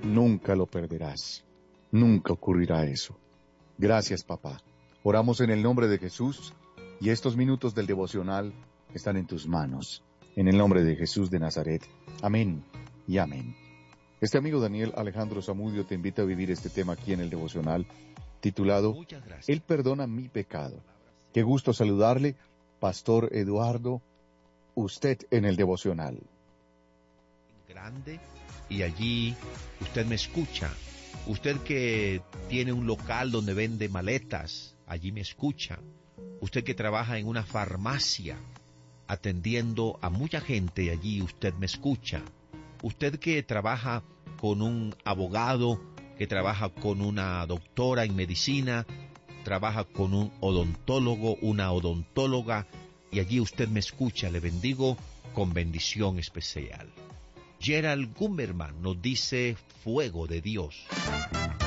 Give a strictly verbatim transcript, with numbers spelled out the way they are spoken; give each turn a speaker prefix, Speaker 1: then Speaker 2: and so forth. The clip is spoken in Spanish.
Speaker 1: nunca lo perderás. Nunca ocurrirá eso. Gracias, papá. Oramos en el nombre de Jesús y estos minutos del devocional están en tus manos. En el nombre de Jesús de Nazaret. Amén y amén. Este amigo Daniel Alejandro Zamudio te invita a vivir este tema aquí en el devocional titulado Él perdona mi pecado. Qué gusto saludarle, Pastor Eduardo, usted en el devocional.
Speaker 2: Grande, y allí usted me escucha. Usted que tiene un local donde vende maletas, allí me escucha. Usted que trabaja en una farmacia atendiendo a mucha gente, allí usted me escucha. Usted que trabaja con un abogado, que trabaja con una doctora en medicina, trabaja con un odontólogo, una odontóloga, y allí usted me escucha, le bendigo con bendición especial. Gerald Gummerman nos dice fuego de Dios.